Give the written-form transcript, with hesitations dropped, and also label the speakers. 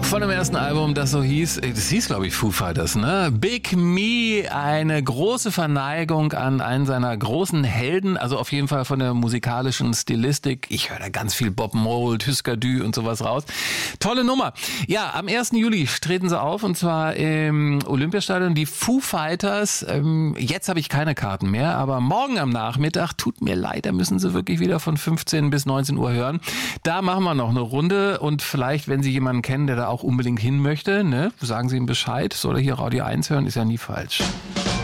Speaker 1: Von dem ersten Album, das so hieß, glaube ich, Foo Fighters, ne? Big Me, eine große Verneigung an einen seiner großen Helden, also auf jeden Fall von der musikalischen Stilistik. Ich höre da ganz viel Bob Mould, Husker Du und sowas raus. Tolle Nummer. Ja, am 1. Juli treten sie auf und zwar im Olympiastadion. Die Foo Fighters, jetzt habe ich keine Karten mehr, aber morgen am Nachmittag, tut mir leid, da müssen sie wirklich wieder von 15 bis 19 Uhr hören. Da machen wir noch eine Runde und vielleicht, wenn Sie jemanden kennen, der da auch unbedingt hin möchte, ne, sagen Sie ihm Bescheid, soll er hier Radio 1 hören, ist ja nie falsch.